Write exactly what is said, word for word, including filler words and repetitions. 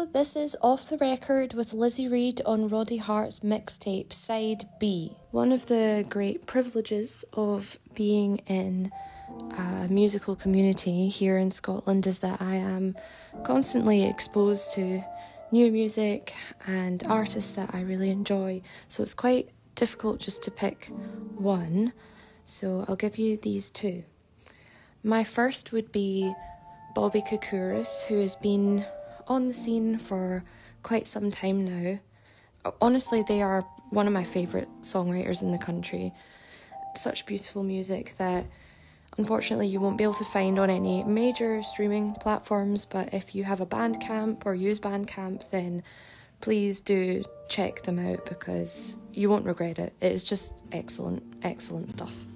this is Off the Record with Lizzie Reed on Roddy Hart's mixtape Side B. One of the great privileges of being in a musical community here in Scotland is that I am constantly exposed to new music and artists that I really enjoy, so it's quite difficult just to pick one, so I'll give you these two. My first would be Bobby Koukouris, who has been on the scene for quite some time now. Honestly, they are one of my favourite songwriters in the country. Such beautiful music that unfortunately you won't be able to find on any major streaming platforms, but if you have a Bandcamp or use Bandcamp, then please do check them out because you won't regret it. It is just excellent, excellent stuff.